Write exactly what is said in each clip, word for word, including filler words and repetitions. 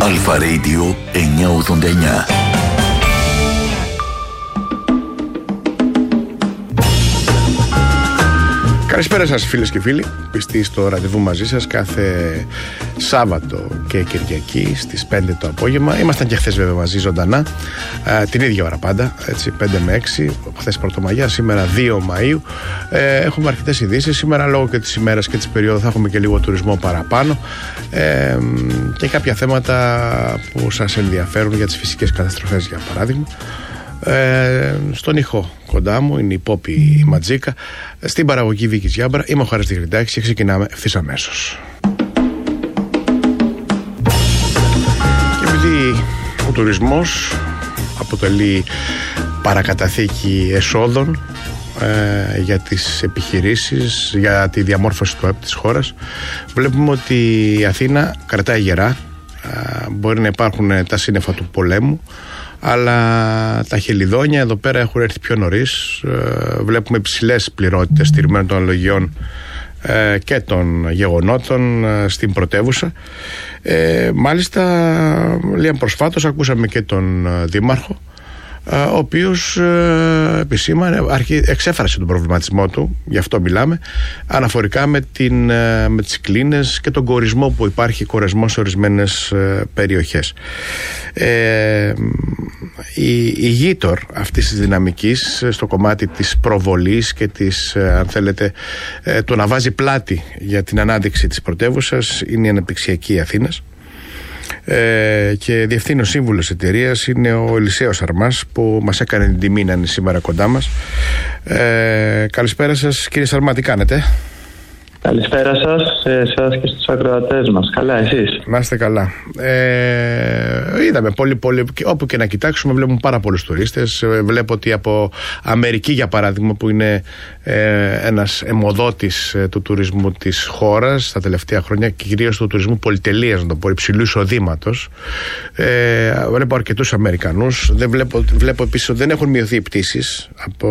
Αλφα Radio εννιακόσια ογδόντα εννιά. Καλησπέρα σας φίλες και φίλοι, πιστοί στο ραντεβού μαζί σας κάθε Σάββατο και Κυριακή στις πέντε το απόγευμα. Ήμασταν και χθες βέβαια μαζί ζωντανά, ε, την ίδια ώρα πάντα, έτσι, πέντε με έξι, χθες Πρωτομαγιά, σήμερα δύο Μαΐου. ε, Έχουμε αρκετές ειδήσεις, σήμερα λόγω και της ημέρας και της περίοδου θα έχουμε και λίγο τουρισμό παραπάνω, ε, και κάποια θέματα που σας ενδιαφέρουν για τις φυσικές καταστροφές, για παράδειγμα. Ε, στον ήχο κοντά μου είναι η Πόπη η Ματζίκα, στην παραγωγή Βίκης Γιάμπρα. Είμαι ο Χαρίστης Γρυντάκης και ξεκινάμε ευθύς αμέσως. Και επειδή ο τουρισμός αποτελεί παρακαταθήκη εσόδων ε, για τις επιχειρήσεις, για τη διαμόρφωση του ΑΕΠ της χώρας, βλέπουμε ότι η Αθήνα κρατάει γερά. ε, Μπορεί να υπάρχουν τα σύννεφα του πολέμου, αλλά τα χελιδόνια εδώ πέρα έχουν έρθει πιο νωρίς. Ε, βλέπουμε υψηλές πληρότητες στηρημένων των αναλογιών ε, και των γεγονότων ε, στην πρωτεύουσα. Ε, μάλιστα, λίγο προσφάτως ακούσαμε και τον ε, Δήμαρχο, ε, ο οποίος ε, επισήμανε, εξέφρασε τον προβληματισμό του, γι' αυτό μιλάμε, αναφορικά με, την, ε, με τις κλίνες και τον κορισμό που υπάρχει, κορεσμό σε ορισμένες ε, περιοχές. Ε, η, η γείτορ αυτής της δυναμικής στο κομμάτι της προβολής και της, ε, αν θέλετε, ε, το να βάζει πλάτη για την ανάδειξη της πρωτεύουσας είναι η αναπτυξιακή Αθήνας. Ε, και διευθύνων σύμβουλος εταιρείας είναι ο Ελισέος Σαρμάς, που μας έκανε την τιμή να είναι σήμερα κοντά μας. Ε, καλησπέρα σας κύριε Σαρμά, τι κάνετε? Καλησπέρα σας, σε εσάς και στους ακροατές μας. Καλά, εσείς? Να είστε καλά. Ε, είδαμε πολύ, πολύ, όπου και να κοιτάξουμε βλέπουμε πάρα πολλούς τουρίστες. Βλέπω ότι από Αμερική, για παράδειγμα, που είναι ε, ένας αιμοδότης ε, του τουρισμού της χώρας τα τελευταία χρόνια, και κυρίως του τουρισμού πολυτελείας, να το πω, υψηλού εισοδήματος, ε, βλέπω αρκετούς Αμερικανούς. Δεν βλέπω, βλέπω επίσης ότι δεν έχουν μειωθεί οι πτήσεις από,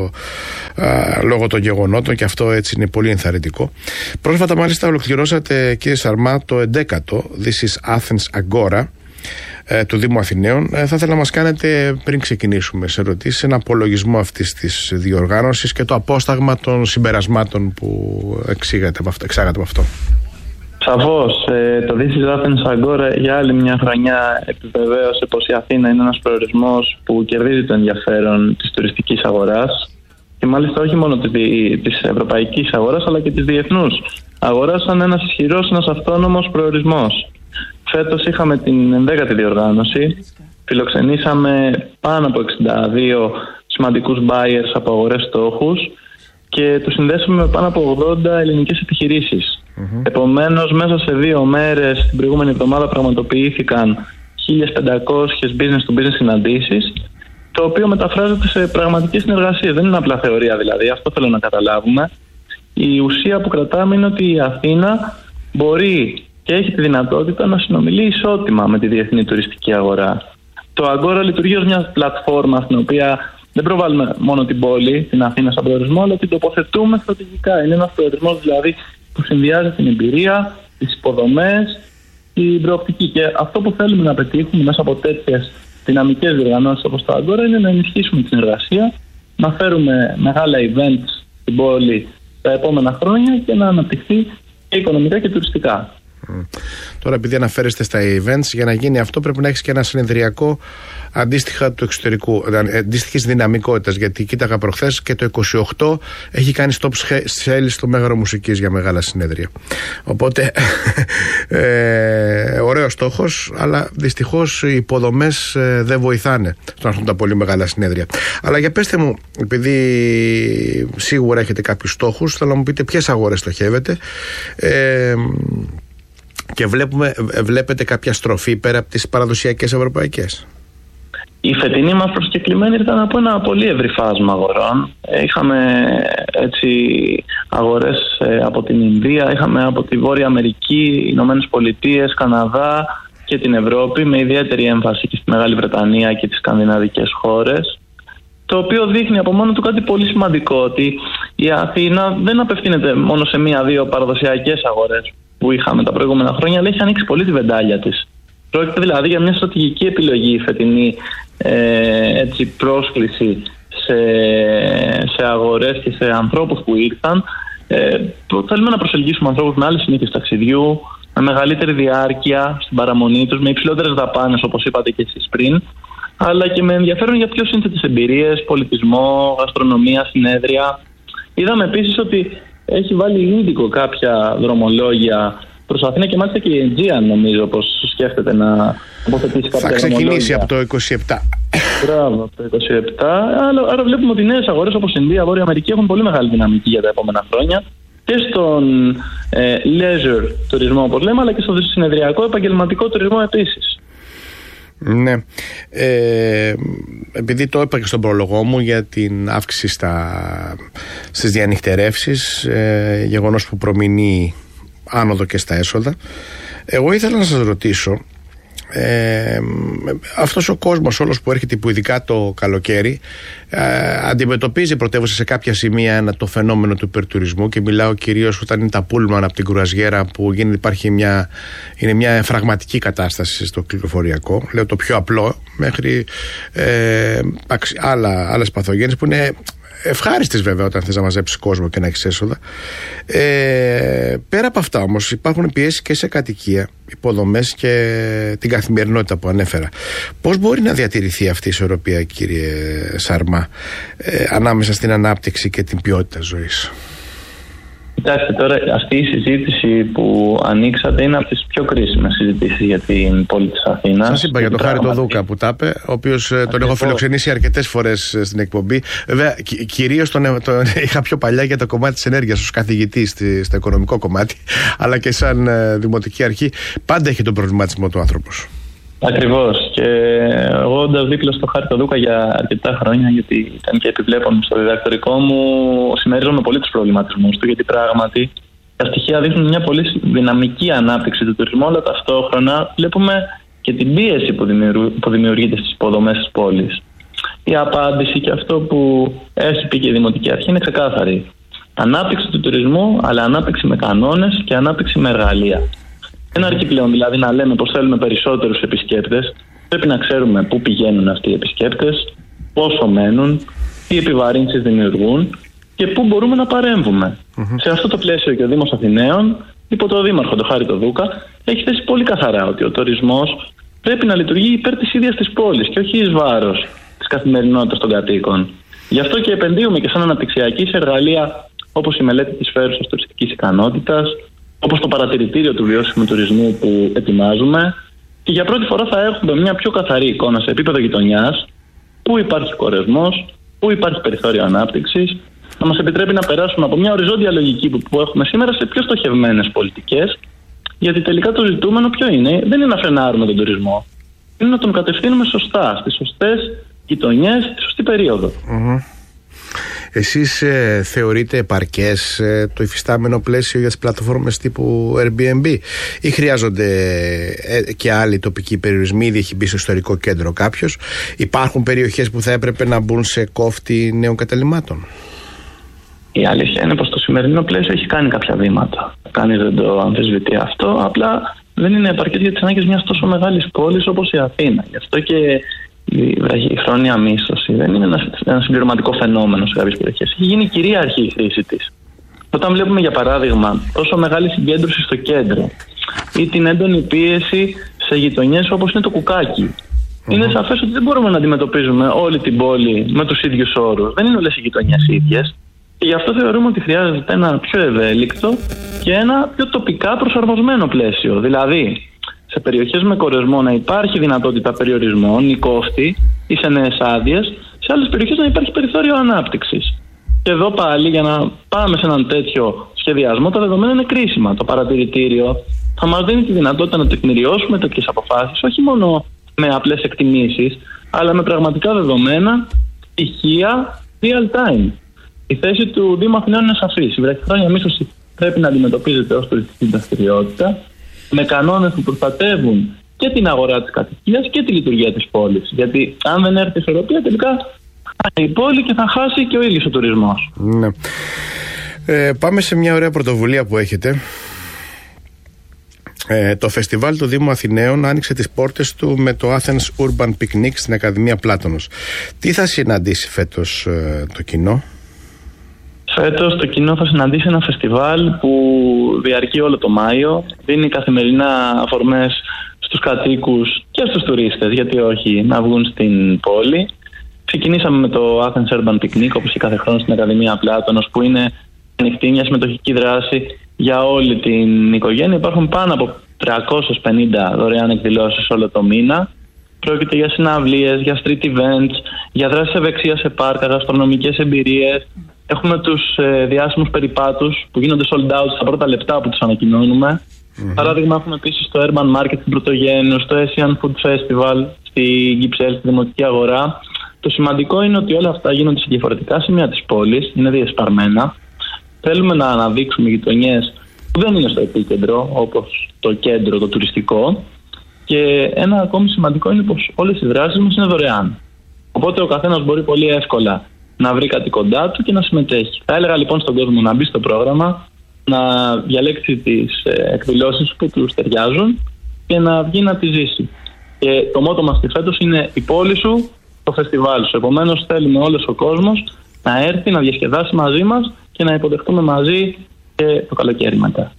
α, λόγω των γεγονότων, και αυτό έτσι είναι πολύ ενθαρρυντικό. Πρόσφατα μάλιστα ολοκληρώσατε, κύριε Σαρμά, το έντεκατο This is Athens Agora ε, του Δήμου Αθηναίων. ε, Θα ήθελα να μας κάνετε, πριν ξεκινήσουμε σε ερωτήσεις, ένα απολογισμό αυτής της διοργάνωσης και το απόσταγμα των συμπερασμάτων που εξήγατε από αυτό, εξάγατε από αυτό. Σαφώς, ε, το This is Athens Agora για άλλη μια χρονιά επιβεβαίωσε πως η Αθήνα είναι ένας προορισμός που κερδίζει το ενδιαφέρον της τουριστικής αγοράς, και μάλιστα όχι μόνο της ευρωπαϊκής αγοράς, αλλά και της διεθνούς αγοράς, σαν ένας ισχυρός, ένας αυτόνομος προορισμός. Φέτος είχαμε την ενδέκατη διοργάνωση, φιλοξενήσαμε πάνω από εξήντα δύο σημαντικούς buyers από αγορές στόχους και τους συνδέσαμε με πάνω από ογδόντα ελληνικές επιχειρήσεις. Mm-hmm. Επομένως, μέσα σε δύο μέρες την προηγούμενη εβδομάδα πραγματοποιήθηκαν χίλιες πεντακόσιες business to business συναντήσεις, το οποίο μεταφράζεται σε πραγματική συνεργασία. Δεν είναι απλά θεωρία δηλαδή, αυτό θέλω να καταλάβουμε. Η ουσία που κρατάμε είναι ότι η Αθήνα μπορεί και έχει τη δυνατότητα να συνομιλεί ισότιμα με τη διεθνή τουριστική αγορά. Το Agora λειτουργεί ως μια πλατφόρμα στην οποία δεν προβάλλουμε μόνο την πόλη, την Αθήνα σαν προορισμό, αλλά την τοποθετούμε στρατηγικά. Είναι ένας προορισμός δηλαδή που συνδυάζει την εμπειρία, τις υποδομές, την προοπτική. Και αυτό που θέλουμε να πετύχουμε μέσα από τέτοιες δυναμικές διοργανώσεις όπως το Agora είναι να ενισχύσουμε τη συνεργασία, να φέρουμε μεγάλα events στην πόλη τα επόμενα χρόνια και να αναπτυχθεί και οικονομικά και τουριστικά. Mm. Τώρα, επειδή αναφέρεστε στα events, για να γίνει αυτό πρέπει να έχεις και ένα συνεδριακό αντίστοιχα του εξωτερικού, αντίστοιχης δυναμικότητας. Γιατί κοίταγα προχθές και το είκοσι οκτώ έχει κάνει stop sale στο Μέγαρο Μουσικής για μεγάλα συνέδρια. Οπότε, ε, ωραίος στόχος, αλλά δυστυχώς οι υποδομές ε, δεν βοηθάνε στο να έρθουν τα πολύ μεγάλα συνέδρια. Αλλά για πέστε μου, επειδή σίγουρα έχετε κάποιους στόχους, θέλω να μου πείτε ποιες αγορές στοχεύετε. Ε, Και βλέπουμε, βλέπετε κάποια στροφή πέρα από τις παραδοσιακές ευρωπαϊκές? Η φετινή μας προσκεκλημένη ήταν από ένα πολύ ευρύ φάσμα αγορών. Είχαμε έτσι αγορές από την Ινδία, είχαμε από τη Βόρεια Αμερική, Ηνωμένες Πολιτείες, Καναδά και την Ευρώπη, με ιδιαίτερη έμφαση και στη Μεγάλη Βρετανία και τις σκανδιναβικές χώρες. Το οποίο δείχνει από μόνο του κάτι πολύ σημαντικό, ότι η Αθήνα δεν απευθύνεται μόνο σε μία-δύο παραδοσιακές αγορές που είχαμε τα προηγούμενα χρόνια, αλλά έχει ανοίξει πολύ τη βεντάλια της Πρόκειται δηλαδή για μια στρατηγική επιλογή η φετινή ε, έτσι, πρόσκληση σε, σε αγορές και σε ανθρώπους που ήρθαν. Ε, θέλουμε να προσελκύσουμε ανθρώπους με άλλες συνήθειες ταξιδιού, με μεγαλύτερη διάρκεια στην παραμονή τους, με υψηλότερες δαπάνες όπως είπατε και εσείς πριν, αλλά και με ενδιαφέρον για πιο σύνθετες εμπειρίες, πολιτισμό, γαστρονομία, συνέδρια. Είδαμε επίσης ότι έχει βάλει η Ίνδικο κάποια δρομολόγια προς Αθήνα και μάλιστα και η Aegean νομίζω πως σκέφτεται να αποθετήσει κάποια. Θα ξεκινήσει δρομολόγια από το είκοσι επτά. Μπράβο, από το είκοσι επτά. Άρα, άρα βλέπουμε ότι οι νέες αγορές όπως η Ινδία, Βόρεια Αμερική έχουν πολύ μεγάλη δυναμική για τα επόμενα χρόνια και στον ε, leisure τουρισμό όπως λέμε, αλλά και στο συνεδριακό επαγγελματικό τουρισμό επίσης. Ναι. Ε, επειδή το είπα και στον πρόλογό μου για την αύξηση στα, στις διανυχτερεύσεις, ε, γεγονός που προμηνεί άνοδο και στα έσοδα, εγώ ήθελα να σας ρωτήσω, ε, αυτός ο κόσμος όλος που έρχεται, που ειδικά το καλοκαίρι ε, αντιμετωπίζει πρωτεύουσα σε κάποια σημεία ένα, το φαινόμενο του υπερτουρισμού, και μιλάω κυρίως όταν είναι τα πούλμαν από την κρουαζιέρα που γίνει, υπάρχει μια, είναι μια φραγματική κατάσταση στο κυκλοφοριακό, λέω το πιο απλό, μέχρι ε, άλλα, άλλες παθογένειες που είναι ευχάριστες βέβαια όταν θες να μαζέψεις κόσμο και να έχεις έσοδα. Ε, πέρα από αυτά όμως υπάρχουν πιέσεις και σε κατοικία, υποδομές και την καθημερινότητα που ανέφερα. Πώς μπορεί να διατηρηθεί αυτή η ισορροπία, κύριε Σαρμά, ε, ανάμεσα στην ανάπτυξη και την ποιότητα ζωής? Κοιτάξτε, τώρα αυτή η συζήτηση που ανοίξατε είναι από τις πιο κρίσιμες συζητήσεις για την πόλη της Αθήνας. Σας είπα για τον Χάρη τον Δούκα που τα είπε, ο οποίος Ακριβώς. τον έχω φιλοξενήσει αρκετές φορές στην εκπομπή. Βέβαια, κυ- κυρίως τον, τον είχα πιο παλιά για το κομμάτι της ενέργειας ως καθηγητής στη, στο οικονομικό κομμάτι, αλλά και σαν ε, δημοτική αρχή. Πάντα έχει τον προβληματισμό του άνθρωπος. Ακριβώς. Και εγώ όντας δίπλα στο Χάρη τον Δούκα για αρκετά χρόνια, γιατί ήταν και επιβλέπων στο διδακτορικό μου, συμμερίζομαι πολύ τους προβληματισμούς του, γιατί πράγματι τα στοιχεία δείχνουν μια πολύ δυναμική ανάπτυξη του τουρισμού, αλλά ταυτόχρονα βλέπουμε και την πίεση που, δημιουργεί, που δημιουργείται στις υποδομές της πόλης. Η απάντηση και αυτό που έχει πει και η Δημοτική Αρχή είναι ξεκάθαρη. Ανάπτυξη του τουρισμού, αλλά ανάπτυξη με κανόνες και ανάπτυξη με εργαλεία. Δεν αρκεί πλέον δηλαδή να λέμε πως θέλουμε περισσότερους επισκέπτες. Πρέπει να ξέρουμε πού πηγαίνουν αυτοί οι επισκέπτες, πόσο μένουν, τι επιβαρύνσεις δημιουργούν και πού μπορούμε να παρέμβουμε. Mm-hmm. Σε αυτό το πλαίσιο και ο Δήμος Αθηναίων, υπό το Δήμαρχο, τον Χάρη τον Δούκα, έχει θέσει πολύ καθαρά ότι ο τουρισμός πρέπει να λειτουργεί υπέρ της ίδιας της πόλης και όχι εις βάρος της καθημερινότητας των κατοίκων. Γι' αυτό και επενδύουμε και σαν αναπτυξιακή σε εργαλεία όπως η μελέτη της φέρουσας τουριστικής ικανότητας, όπως το παρατηρητήριο του βιώσιμου τουρισμού που ετοιμάζουμε, και για πρώτη φορά θα έχουμε μια πιο καθαρή εικόνα σε επίπεδο γειτονιάς, πού υπάρχει κορεσμός, πού υπάρχει περιθώριο ανάπτυξης, να μας επιτρέπει να περάσουμε από μια οριζόντια λογική που έχουμε σήμερα σε πιο στοχευμένες πολιτικές, γιατί τελικά το ζητούμενο ποιο είναι? Δεν είναι να φρενάρουμε τον τουρισμό, είναι να τον κατευθύνουμε σωστά, στις σωστές γειτονιές, στη σωστή περίοδο. Mm-hmm. Εσείς ε, θεωρείτε επαρκές ε, το υφιστάμενο πλαίσιο για τις πλατφόρμες τύπου Airbnb ή χρειάζονται ε, και άλλοι τοπικοί περιορισμοί? Ήδη έχει μπει στο ιστορικό κέντρο κάποιος. Υπάρχουν περιοχές που θα έπρεπε να μπουν σε κόφτη νέων καταλυμάτων? Η αλήθεια είναι πως το σημερινό πλαίσιο έχει κάνει κάποια βήματα. Κανείς δεν το αμφισβητεί αυτό. Απλά δεν είναι επαρκές για τις ανάγκες μιας τόσο μεγάλης πόλης όπως η Αθήνα. Γι' αυτό και η βραχυχρόνια μίσθωση δεν είναι ένα, ένα συμπληρωματικό φαινόμενο σε κάποιες περιοχές. Έχει γίνει κυρίαρχη η χρήση της. Όταν βλέπουμε, για παράδειγμα, τόσο μεγάλη συγκέντρωση στο κέντρο ή την έντονη πίεση σε γειτονιές όπως είναι το Κουκάκι, mm-hmm. είναι σαφές ότι δεν μπορούμε να αντιμετωπίζουμε όλη την πόλη με τους ίδιους όρους. Δεν είναι όλες οι γειτονιές ίδιες. Και γι' αυτό θεωρούμε ότι χρειάζεται ένα πιο ευέλικτο και ένα πιο τοπικά προσαρμοσμένο πλαίσιο. Δηλαδή, σε περιοχές με κορεσμό να υπάρχει δυνατότητα περιορισμών ή κόφτη ή σε νέες άδειες, σε άλλες περιοχές να υπάρχει περιθώριο ανάπτυξης. Και εδώ πάλι, για να πάμε σε έναν τέτοιο σχεδιασμό, τα δεδομένα είναι κρίσιμα. Το παρατηρητήριο θα μας δίνει τη δυνατότητα να τεκμηριώσουμε τέτοιες αποφάσεις, όχι μόνο με απλές εκτιμήσεις, αλλά με πραγματικά δεδομένα, στοιχεία real time. Η θέση του Δήμου Αθηναίων είναι σαφής. Η βραχυχρόνια μίσθωση πρέπει να αντιμετωπίζεται ως τουριστική δραστηριότητα, με κανόνες που προστατεύουν και την αγορά της κατοικίας και τη λειτουργία της πόλης. Γιατί αν δεν έρθει η ισορροπία, τελικά θα χάσει η πόλη και θα χάσει και ο ίδιος ο τουρισμός. Ναι. Ε, πάμε σε μια ωραία πρωτοβουλία που έχετε. Ε, το φεστιβάλ του Δήμου Αθηναίων άνοιξε τις πόρτες του με το Athens Urban Picnic στην Ακαδημία Πλάτωνος. Τι θα συναντήσει φέτος ε, το κοινό? Φέτος το κοινό θα συναντήσει ένα φεστιβάλ που διαρκεί όλο το Μάιο. Δίνει καθημερινά αφορμές στους κατοίκους και στους τουρίστες, γιατί όχι, να βγουν στην πόλη. Ξεκινήσαμε με το Athens Urban Picnic, όπως και κάθε χρόνο στην Ακαδημία Πλάτωνος, που είναι ανοιχτή, μια συμμετοχική δράση για όλη την οικογένεια. Υπάρχουν πάνω από τριακόσιες πενήντα δωρεάν εκδηλώσεις όλο το μήνα. Πρόκειται για συναυλίες, για street events, για δράσεις ευεξίας σε πάρκα, γαστρονομικές εμπειρίες. Έχουμε τους ε, διάσημους περιπάτους που γίνονται sold out στα πρώτα λεπτά που τους ανακοινώνουμε. Mm-hmm. Παράδειγμα, έχουμε επίσης το Urban Market στην Πρωτογέννου, στο Asian Food Festival, στη Κυψέλη, στη Δημοτική Αγορά. Το σημαντικό είναι ότι όλα αυτά γίνονται σε διαφορετικά σημεία της πόλης, είναι διασπαρμένα. Θέλουμε να αναδείξουμε γειτονιές που δεν είναι στο επίκεντρο, όπως το κέντρο, το τουριστικό. Και ένα ακόμη σημαντικό είναι πως όλες οι δράσεις μας είναι δωρεάν. Οπότε ο καθένας μπορεί πολύ εύκολα να βρει κάτι κοντά του και να συμμετέχει. Θα έλεγα λοιπόν στον κόσμο να μπει στο πρόγραμμα, να διαλέξει τις εκδηλώσεις που τους ταιριάζουν και να βγει να τις ζήσει. Και το μότο μας φέτος είναι η πόλη σου, το φεστιβάλ σου. Επομένως θέλουμε όλος ο κόσμος να έρθει, να διασκεδάσει μαζί μας και να υποδεχτούμε μαζί και το καλοκαίρι μετά.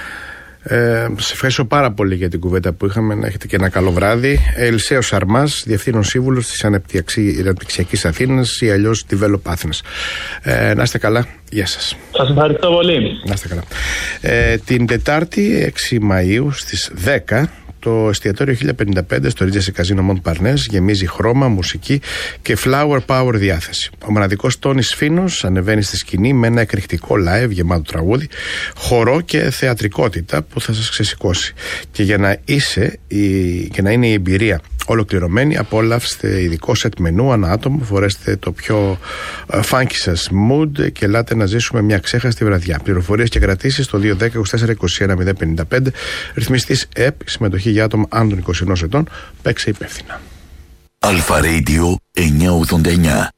Ε, σε ευχαριστώ πάρα πολύ για την κουβέντα που είχαμε. Να έχετε και ένα καλό βράδυ. Ελισέος Σαρμάς, Διευθύνων Σύμβουλος της Αναπτυξιακής Αθήνας ή αλλιώς Develop Athens. Ε, να είστε καλά. Γεια σας. Σας ευχαριστώ πολύ. Να είστε καλά. Ε, την Τετάρτη έξι Μαΐου στις δέκα το εστιατόριο χίλια πενήντα πέντε στο Regency Casino Montparnasse γεμίζει χρώμα, μουσική και flower power διάθεση. Ο μοναδικός Τόνις Φίνος ανεβαίνει στη σκηνή με ένα εκρηκτικό live γεμάτο τραγούδι, χορό και θεατρικότητα που θα σας ξεσηκώσει. Και για να, είσαι, η, και να είναι η εμπειρία ολοκληρωμένη, απόλαυστε ειδικό σετ μενού ανά άτομο, φορέστε το πιο uh, funky σας mood και ελάτε να ζήσουμε μια ξέχαστη βραδιά. Πληροφορίες και κρατήσεις στο δύο δέκα είκοσι τέσσερα είκοσι ένα μηδέν πενήντα πέντε. Ρυθμιστής ΕΠ, συμμετοχή για άτομα άνω των είκοσι ενός ετών. Παίξε υπεύθυνα. Αλφα Radio εννιακόσια ογδόντα εννιά.